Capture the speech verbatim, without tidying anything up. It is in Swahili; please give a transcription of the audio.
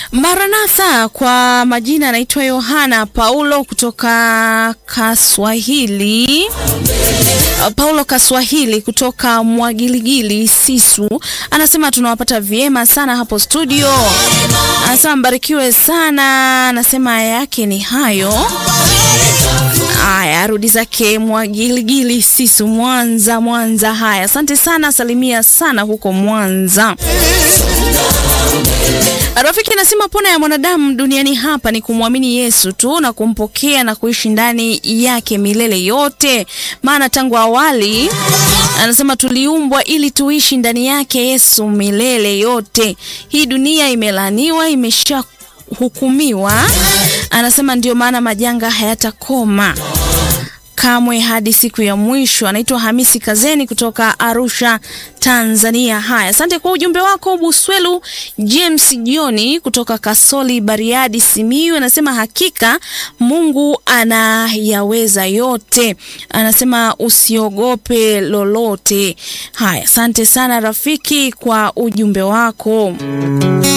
Maranatha kwa majina anaitwa Yohana Paulo kutoka Kaswahili. Paulo Kaswahili kutoka Mwagiligili Sisu. Anasema tunawapata vyema sana hapo studio. Anasema mbarikiwe sana. Anasema yake ni hayo. Aya, rudi zake Mwagiligili Sisu, Mwanza, Mwanza. Haya, asante sana, salimia sana huko Mwanza. Rafiki anasema pona ya mwanadamu duniani hapa ni kumwamini Yesu tu na kumpokea na kuishi ndani yake milele yote. Maana tangu awali anasema tuliumbwa ili tuishi ndani yake Yesu milele yote. Hii dunia imelaniwa, imesha hukumiwa. Anasema ndio maana majanga hayatakoma kamwe hadi siku ya mwisho. Anaitwa Hamisi Kazeni kutoka Arusha, Tanzania. Haya, asante kwa ujumbe wako. Buswelu James Jioni kutoka Kasoli, Bariadi, Simiyu. Anasema hakika Mungu anayaweza yote. Anasema usiogope lolote. Haya, asante sana rafiki kwa ujumbe wako.